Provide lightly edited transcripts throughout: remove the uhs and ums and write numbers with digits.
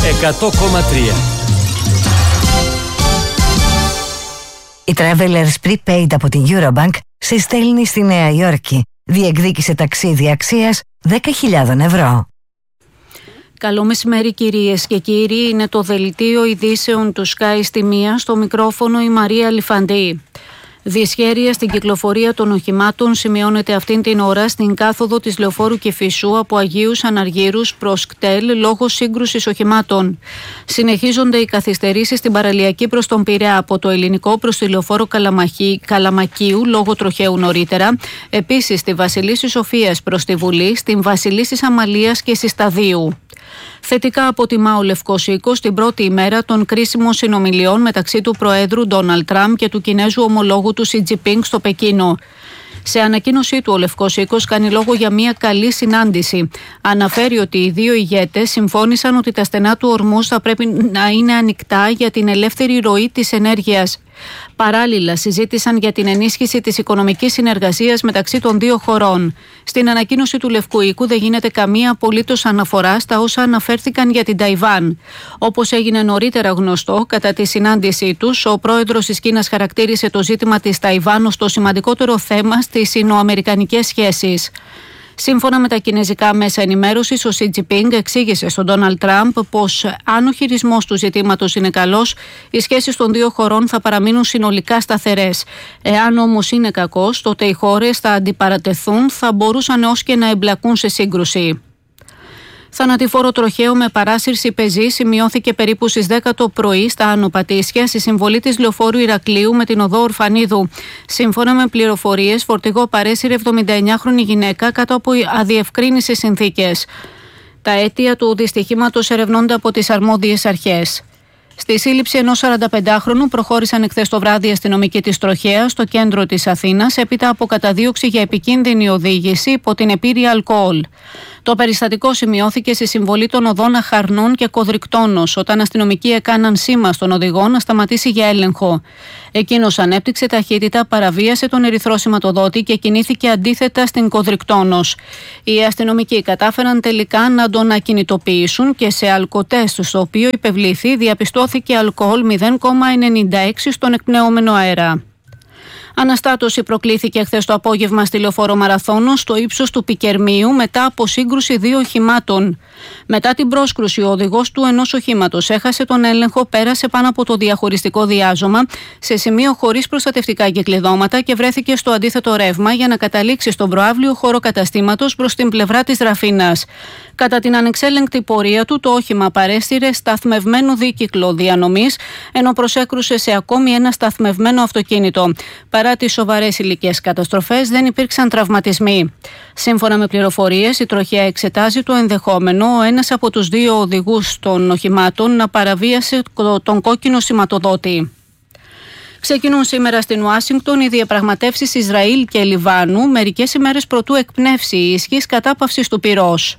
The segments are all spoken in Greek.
100,3. Η Travelers Prepaid από την Eurobank σε στέλνει στη Νέα Υόρκη. Διεκδίκησε ταξίδι αξίας 10.000 ευρώ. Καλό μεσημέρι κυρίες και κύριοι, είναι το δελτίο ειδήσεων του Sky στη μία, στο μικρόφωνο η Μαρία Λιφαντή. Δυσχέρεια στην κυκλοφορία των οχημάτων σημειώνεται αυτήν την ώρα στην κάθοδο της Λεωφόρου Κηφισού από Αγίους Αναργύρους προς Κτέλ λόγω σύγκρουσης οχημάτων. Συνεχίζονται οι καθυστερήσεις στην παραλιακή προς τον Πειραιά από το Ελληνικό προς τη Λεωφόρο Καλαμακίου λόγω τροχαίου νωρίτερα. Επίσης στη Βασιλίσσης Σοφίας προς τη Βουλή, στην Βασιλίσσης Αμαλίας και Συσταδίου. Θετικά αποτιμά ο Λευκός Οίκος την πρώτη ημέρα των κρίσιμων συνομιλιών μεταξύ του Προέδρου Ντόναλντ Τραμπ και του Κινέζου ομολόγου του Σι Τζινπίνγκ στο Πεκίνο. Σε ανακοίνωσή του, ο Λευκός Οίκος κάνει λόγο για μια καλή συνάντηση. Αναφέρει ότι οι δύο ηγέτες συμφώνησαν ότι τα στενά του ορμούς θα πρέπει να είναι ανοιχτά για την ελεύθερη ροή της ενέργειας. Παράλληλα, συζήτησαν για την ενίσχυση της οικονομικής συνεργασίας μεταξύ των δύο χωρών. Στην ανακοίνωση του Λευκού Οίκου δεν γίνεται καμία απολύτως αναφορά στα όσα αναφέρθηκαν για την Ταϊβάν. Όπως έγινε νωρίτερα γνωστό, κατά τη συνάντησή τους, ο πρόεδρος της Κίνας χαρακτήρισε το ζήτημα της Ταϊβάν ως το σημαντικότερο θέμα στις σινοαμερικανικές σχέσεις. Σύμφωνα με τα κινέζικα μέσα ενημέρωσης, ο Σι Τζινπίνγκ εξήγησε στον Ντόναλντ Τραμπ πως αν ο χειρισμός του ζητήματος είναι καλός, οι σχέσεις των δύο χωρών θα παραμείνουν συνολικά σταθερές. Εάν όμως είναι κακός, τότε οι χώρες θα αντιπαρατεθούν, θα μπορούσαν έως και να εμπλακούν σε σύγκρουση. Θανατηφόρο τροχαίο με παράσυρση πεζή σημειώθηκε περίπου στις 10 το πρωί στα Άνω Πατήσια, στη συμβολή της Λεωφόρου Ηρακλείου με την οδό Ορφανίδου. Σύμφωνα με πληροφορίες, φορτηγό παρέσυρε 79χρονη γυναίκα κάτω από αδιευκρίνησες συνθήκες. Τα αίτια του δυστυχήματος ερευνώνται από τις αρμόδιες αρχές. Στη σύλληψη ενός 45χρονου προχώρησαν εχθές το βράδυ οι αστυνομικοί της τροχέας στο κέντρο της Αθήνας έπειτα από καταδίωξη για επικίνδυνη οδήγηση υπό την επίρρεια αλκοόλ. Το περιστατικό σημειώθηκε στη συμβολή των οδών Αχαρνών και Κοδρικτώνος, όταν αστυνομικοί έκαναν σήμα στον οδηγό να σταματήσει για έλεγχο. Εκείνος ανέπτυξε ταχύτητα, παραβίασε τον ερυθρό σηματοδότη και κινήθηκε αντίθετα στην Κοδρικτώνος. Οι αστυνομικοί κατάφεραν τελικά να τον ακινητοποιήσουν και σε αλκοτέστ, στο οποίο υπευλήθη, διαπιστώθηκε αλκοόλ 0,96 στον εκπνεώμενο αέρα. Αναστάτωση προκλήθηκε χθες το απόγευμα στη Λεωφόρο Μαραθώνος στο ύψος του Πικερμείου μετά από σύγκρουση δύο οχημάτων. Μετά την πρόσκρουση, ο οδηγός του ενός οχήματος έχασε τον έλεγχο, πέρασε πάνω από το διαχωριστικό διάζωμα σε σημείο χωρίς προστατευτικά κυκλειδώματα και βρέθηκε στο αντίθετο ρεύμα για να καταλήξει στον προαύλιο χώρο καταστήματος προς την πλευρά της Ραφίνας. Κατά την ανεξέλεγκτη πορεία του, το όχημα παρέστηρε σταθμευμένο δίκυκλο διανομής, ενώ προσέκρουσε σε ακόμη ένα σταθμευμένο αυτοκίνητο. Παρά τις σοβαρές υλικές καταστροφές, δεν υπήρξαν τραυματισμοί. Σύμφωνα με πληροφορίες, η τροχέα εξετάζει το ενδεχόμενο ένας από τους δύο οδηγούς των οχημάτων να παραβίασε τον κόκκινο σηματοδότη. Ξεκινούν σήμερα στην Ουάσιγκτον οι διαπραγματεύσεις Ισραήλ και Λιβάνου, μερικές ημέρες προτού εκπνεύσει η ισχύς κατάπαυσης του πυρός.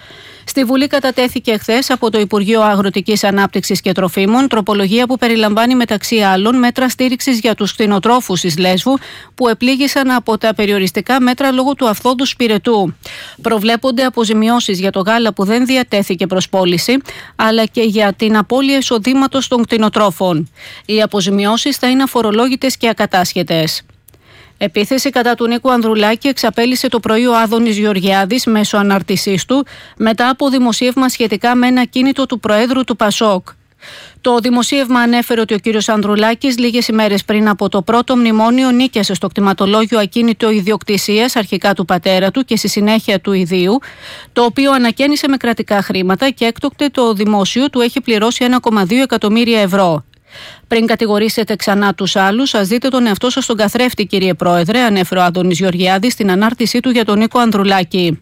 Στη Βουλή κατατέθηκε χθες από το Υπουργείο Αγροτικής Ανάπτυξης και Τροφίμων τροπολογία που περιλαμβάνει μεταξύ άλλων μέτρα στήριξης για τους κτηνοτρόφους της Λέσβου που επλήγησαν από τα περιοριστικά μέτρα λόγω του αυθόντους πυρετού. Προβλέπονται αποζημιώσεις για το γάλα που δεν διατέθηκε προς πώληση, αλλά και για την απώλεια εισοδήματος των κτηνοτρόφων. Οι αποζημιώσεις θα είναι αφορολόγητες και ακατάσχετες. Επίθεση κατά του Νίκου Ανδρουλάκη εξαπέλυσε το πρωί ο Άδωνης Γεωργιάδης μέσω ανάρτησής του μετά από δημοσίευμα σχετικά με ένα κίνητο του Προέδρου του Πασόκ. Το δημοσίευμα ανέφερε ότι ο κύριος Ανδρουλάκης λίγες ημέρες πριν από το πρώτο μνημόνιο νίκιασε στο κτηματολόγιο ακίνητο ιδιοκτησίας αρχικά του πατέρα του και στη συνέχεια του ιδίου, το οποίο ανακαίνισε με κρατικά χρήματα και έκτοτε το δημόσιο του έχει πληρώσει 1,2 εκατομμύρια ευρώ. Πριν κατηγορήσετε ξανά τους άλλους, ας δείτε τον εαυτό σας στον καθρέφτη, κύριε Πρόεδρε, ανέφερε ο Άδωνης Γεωργιάδης στην ανάρτησή του για τον Νίκο Ανδρουλάκη.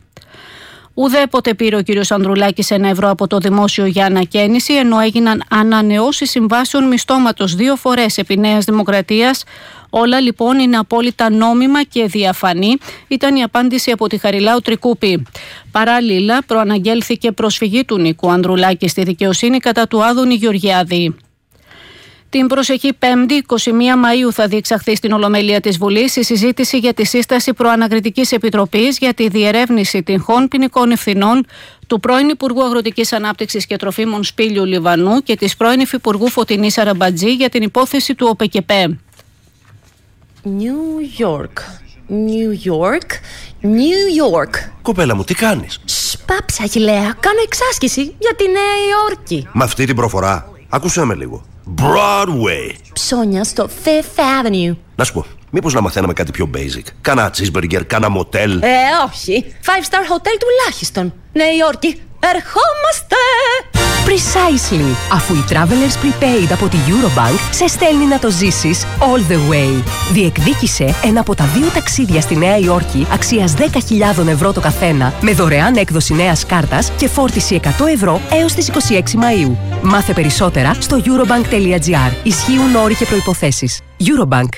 Ουδέποτε πήρε ο κύριος Ανδρουλάκης 1 ευρώ από το δημόσιο για ανακαίνιση, ενώ έγιναν ανανεώσεις συμβάσεων μισθώματος 2 φορές επί Νέας Δημοκρατίας. Όλα λοιπόν είναι απόλυτα νόμιμα και διαφανή, ήταν η απάντηση από τη Χαριλάου Τρικούπη. Παράλληλα, προαναγγέλθηκε προσφυγή του Νίκου Ανδρουλάκη στη δικαιοσύνη κατά του Άδωνη Γεωργιάδη. Την προσεχή 5η, 21 Μαΐου, θα διεξαχθεί στην Ολομέλεια της Βουλής η συζήτηση για τη σύσταση προανακριτικής επιτροπής για τη διερεύνηση τυχόν ποινικών ευθυνών του πρώην Υπουργού Αγροτικής Ανάπτυξης και Τροφίμων Σπύλιου Λιβανού και της πρώην Υφυπουργού Φωτεινής Αραμπατζή για την υπόθεση του ΟΠΕΚΕΠΕ. New York. New York. New York. Κοπέλα μου, τι κάνεις? Σπάψα, Αχιλλέα. Κάνω εξάσκηση για τη Νέα Υόρκη. Με αυτή την προφορά. Άκουσέ με λίγο. Broadway. Ψώνια στο Fifth Avenue. Να σου πω, μήπως να μαθαίναμε κάτι πιο basic? Κάνα cheeseburger, κάνα motel. Όχι. 5-star hotel τουλάχιστον. Νέα Υόρκη. Ερχόμαστε! Precisely. Αφού η Travelers Prepaid από τη Eurobank σε στέλνει να το ζήσεις all the way. Διεκδίκησε ένα από τα 2 ταξίδια στη Νέα Υόρκη αξίας 10.000 ευρώ το καθένα με δωρεάν έκδοση νέας κάρτας και φόρτιση 100 ευρώ έως τις 26 Μαΐου. Μάθε περισσότερα στο eurobank.gr. Ισχύουν όροι και προϋποθέσεις. Eurobank.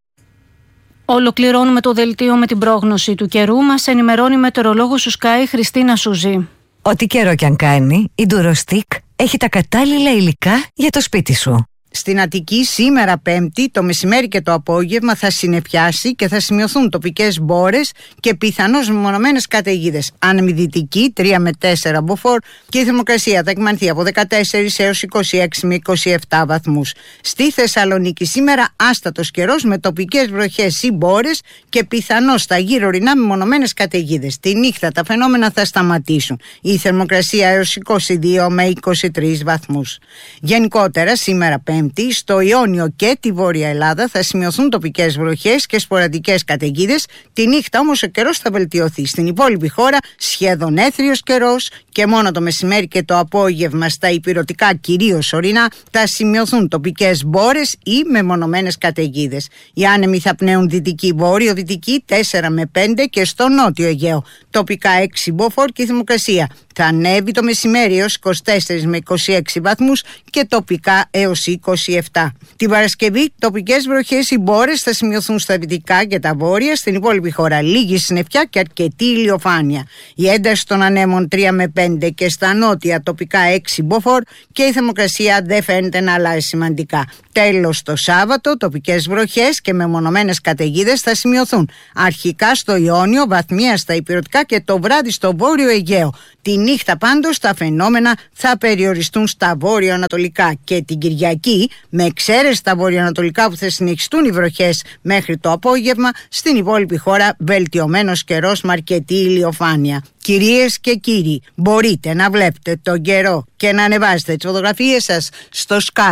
Ολοκληρώνουμε το δελτίο με την πρόγνωση του καιρού. Μας ενημερώνει η μετεωρολόγος του Sky Χριστίνα Σουζή. Ό,τι καιρό κι αν κάνει, η Durostick έχει τα κατάλληλα υλικά για το σπίτι σου. Στην Αττική σήμερα Πέμπτη το μεσημέρι και το απόγευμα θα συννεφιάσει και θα σημειωθούν τοπικές μπόρες και πιθανώς μεμονωμένες καταιγίδες. Άνεμη δυτική 3 με 4 μποφόρ και η θερμοκρασία θα εκμανθεί από 14 έως 26 με 27 βαθμούς. Στη Θεσσαλονίκη σήμερα άστατος καιρός με τοπικές βροχές ή μπόρες και πιθανώς στα γύρω ορεινά μεμονωμένες καταιγίδες. Τη νύχτα τα φαινόμενα θα σταματήσουν. Η θερμοκρασία έως 22 με 23 βαθμούς. Γενικότερα σήμερα Πέμπτη στο Ιόνιο και τη Βόρεια Ελλάδα θα σημειωθούν τοπικές βροχές και σποραδικές καταιγίδες. Τη νύχτα όμως ο καιρός θα βελτιωθεί. Στην υπόλοιπη χώρα σχεδόν έθριος καιρός και μόνο το μεσημέρι και το απόγευμα στα ηπειρωτικά κυρίως ορεινά θα σημειωθούν τοπικές μπόρες ή μεμονωμένες καταιγίδες. Οι άνεμοι θα πνέουν δυτική βόρειο-δυτική 4 με 5 και στο νότιο Αιγαίο τοπικά 6 μποφόρ και η θερμοκρασία θα ανέβει το μεσημέρι έως 24 με 26 βαθμούς και τοπικά έως 27. Την Παρασκευή τοπικές βροχές ή μπόρες θα σημειωθούν στα δυτικά και τα βόρεια. Στην υπόλοιπη χώρα λίγη συννεφιά και αρκετή ηλιοφάνεια. Η ένταση των ανέμων 3 με 5 και στα νότια τοπικά 6 μποφόρ και η θερμοκρασία δεν φαίνεται να αλλάζει σημαντικά. Τέλος το Σάββατο τοπικές βροχές και μεμονωμένες καταιγίδες θα σημειωθούν. Αρχικά στο Ιόνιο, βαθμία στα ηπειρωτικά και το βράδυ στο βόρειο Αιγαίο. Τη νύχτα πάντως τα φαινόμενα θα περιοριστούν στα βόρειο-ανατολικά και την Κυριακή, με εξαίρεση τα βορειοανατολικά που θα συνεχιστούν οι βροχές μέχρι το απόγευμα, στην υπόλοιπη χώρα βελτιωμένος καιρός με αρκετή ηλιοφάνεια. Κυρίες και κύριοι, μπορείτε να βλέπετε τον καιρό και να ανεβάσετε τις φωτογραφίες σας στο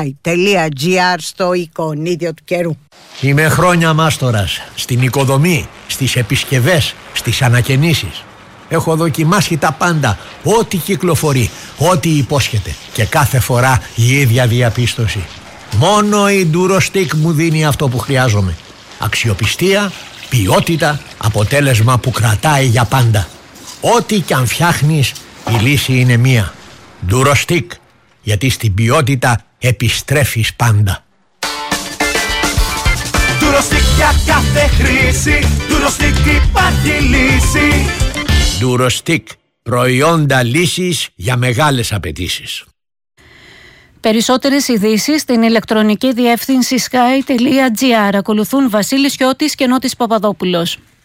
sky.gr στο εικονίδιο του καιρού. Είμαι χρόνια μάστορας στην οικοδομή, στις επισκευές, στις ανακαινήσεις. Έχω δοκιμάσει τα πάντα, ό,τι κυκλοφορεί, ό,τι υπόσχεται και κάθε φορά η ίδια διαπίστωση. Μόνο η Durostick μου δίνει αυτό που χρειάζομαι. Αξιοπιστία, ποιότητα, αποτέλεσμα που κρατάει για πάντα. Ό,τι κι αν φτιάχνεις, η λύση είναι μία. Durostick, γιατί στην ποιότητα επιστρέφεις πάντα. Durostick για κάθε χρήση, Durostick υπάρχει λύση. Durostick, προϊόντα λύσης για μεγάλες απαιτήσεις. Περισσότερες ειδήσεις στην ηλεκτρονική διεύθυνση sky.gr. Ακολουθούν Βασίλης Χιώτης και Νότης Παπαδόπουλος.